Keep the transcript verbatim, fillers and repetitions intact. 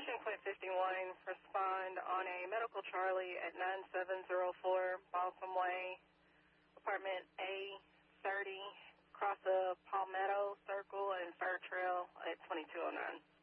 Mission Point fifty-one, respond on a Medical Charlie at nine seven zero four Balsam Way, apartment A thirty, cross the Palmetto Circle and Fur Trail at twenty-two oh nine.